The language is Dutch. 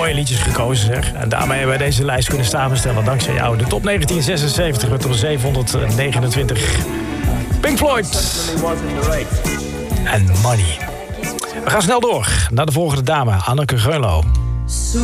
mooie liedjes gekozen, zeg. En daarmee hebben wij deze lijst kunnen samenstellen. Dankzij jou. De top 1976 met op 729. Pink Floyd. En Money. We gaan snel door naar de volgende dame, Anneke Greunlo.